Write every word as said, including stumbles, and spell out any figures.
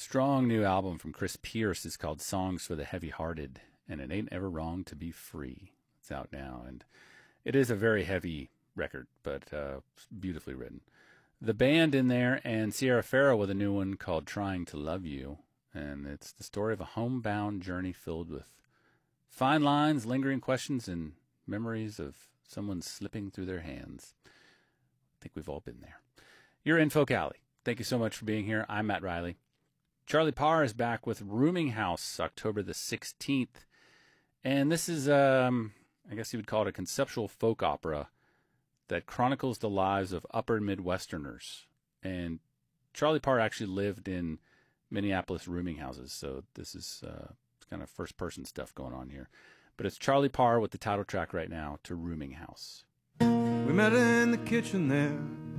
strong new album from Chris Pierce is called Songs for the Heavy-Hearted, and it ain't ever wrong to be free. It's out now, and it is a very heavy record, but uh, beautifully written. The band in there, and Sierra Farrow with a new one called Trying to Love You, and it's the story of a homebound journey filled with fine lines, lingering questions, and memories of someone slipping through their hands. I think we've all been there. You're in Folk Alley. Thank you so much for being here. I'm Matt Riley. Charlie Parr is back with Rooming House, October the sixteenth. And this is, um, I guess you would call it a conceptual folk opera that chronicles the lives of upper Midwesterners. And Charlie Parr actually lived in Minneapolis rooming houses, so this is uh, kind of first-person stuff going on here. But it's Charlie Parr with the title track right now to Rooming House. We met in the kitchen there